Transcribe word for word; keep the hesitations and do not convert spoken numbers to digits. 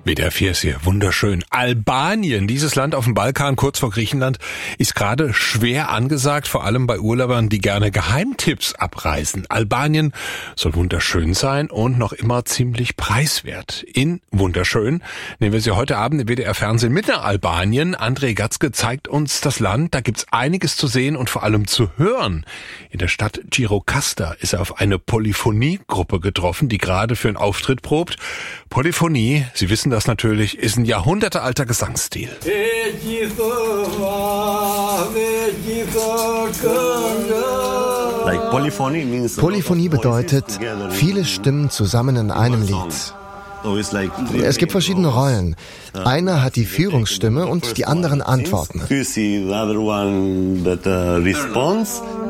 W D R vier ist hier wunderschön. Albanien, dieses Land auf dem Balkan, kurz vor Griechenland, ist gerade schwer angesagt, vor allem bei Urlaubern, die gerne Geheimtipps abreisen. Albanien soll wunderschön sein und noch immer ziemlich preiswert. In wunderschön nehmen wir Sie heute Abend im W D R Fernsehen mit nach Albanien. André Gatzke zeigt uns das Land. Da gibt's einiges zu sehen und vor allem zu hören. In der Stadt Gjirokasta ist er auf eine Polyphoniegruppe getroffen, die gerade für einen Auftritt probt. Polyphonie, Sie wissen das natürlich, ist ein jahrhundertealter Gesangsstil. Polyphonie bedeutet, viele Stimmen zusammen in einem Lied. Es gibt verschiedene Rollen. Einer hat die Führungsstimme und die anderen antworten.